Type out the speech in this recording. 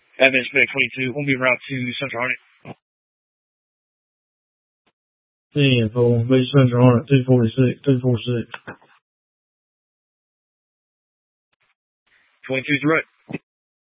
Advent Spec 22, on be route to Central Hornet. Info, base Central Hornet, 246. 22's right.